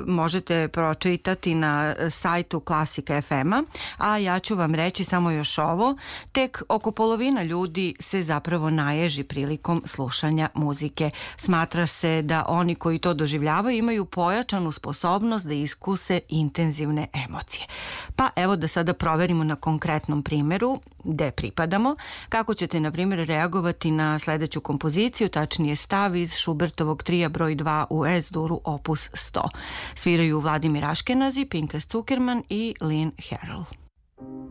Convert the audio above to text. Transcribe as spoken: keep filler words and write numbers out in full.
možete pročitati na sajtu Klasika F M-a, a ja ću vam reći samo još ovo. Tek oko polovina ljudi se zapravo naježi prilikom slušanja muzike. Smatra se da oni koji to doživljavaju imaju pojačanu sposobnost da iskuse intenzivne emocije. Pa evo da sada proverimo na konkretnom primjeru gde pripadamo, kako ćete na primjer reagovati na sledeću kompoziciju, tačnije stav iz Schubertovog trija broj dva u S-duru opus sto. Sviraju Vladimir Aškenazi, Pinkas Cukerman i Lynn Harrell.